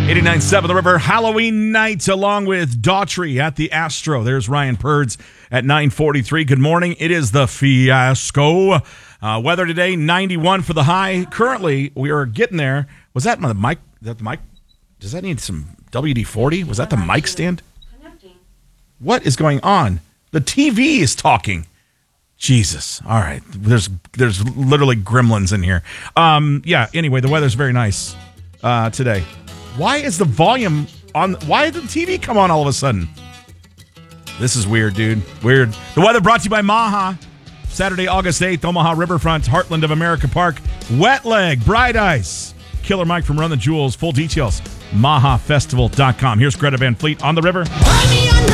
89.7 The River, Halloween night, along with Daughtry at the Astro. There's Ryan Purds at 9:43. Good morning. It is the Fiasco. Weather today, 91 for the high. Currently, we are getting there. Was that the mic? That the mic? Does that need some WD-40? Was that the mic stand? What is going on? The TV is talking. Jesus. All right. There's literally gremlins in here. Anyway, the weather's very nice today. Why is the volume on? Why did the TV come on all of a sudden? This is weird, dude. Weird. The weather brought to you by Maha. Saturday, August 8th, Omaha Riverfront, Heartland of America Park. Wet Leg, Bright Ice. Killer Mike from Run the Jewels. Full details, mahafestival.com. Here's Greta Van Fleet on the river.